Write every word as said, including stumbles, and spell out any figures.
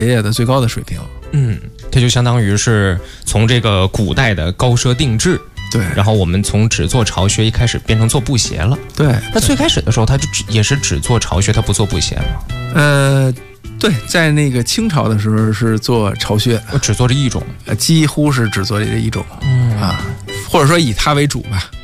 业的最高的水平。 嗯，它就相当于是从这个古代的高奢定制， 对， 然后我们从只做巢穴一开始变成做布鞋了。 对， 那最开始的时候，它就只也是只做巢穴，它不做布鞋吗？ 呃，对，在那个清朝的时候是做巢穴， 我只做这一种， 呃，几乎是只做这一种，嗯啊，或者说以它为主吧。